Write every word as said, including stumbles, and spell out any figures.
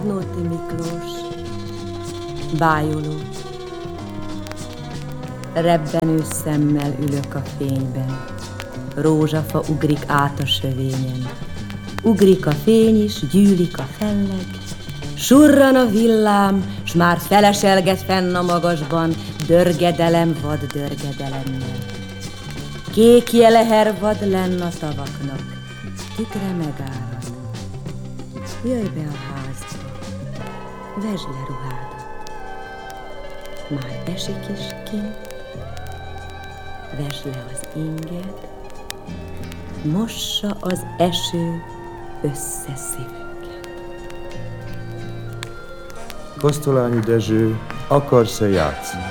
Nóti Miklós, bájoló. Rebbenő szemmel ülök a fényben, rózsafa ugrik át a sövényen. Ugrik a fény is, gyűlik a felleg, surran a villám, s már feleselget fenn a magasban, dörgedelem vad dörgedelemmel. Kék jeleher vad lenn a tavaknak, tükre megárad. Jöjj be a házba, vesd le ruhádat. Már esik is kint, vesd le az inged, mossa az eső össze szívünket. Kosztolányi Dezső, akarsz-e játszani?